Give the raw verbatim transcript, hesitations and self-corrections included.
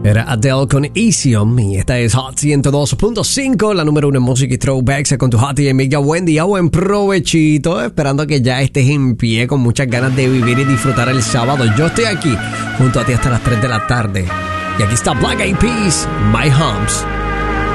Era Adele con Easy On Me. Esta es Hot ciento dos punto cinco, la número uno en música y throwbacks con tu Hot y amiga Wendy. A buen provechito, esperando que ya estés en pie con muchas ganas de vivir y disfrutar el sábado. Yo estoy aquí junto a ti hasta las tres de la tarde. Y aquí está Black Eyed Peas, My Humps.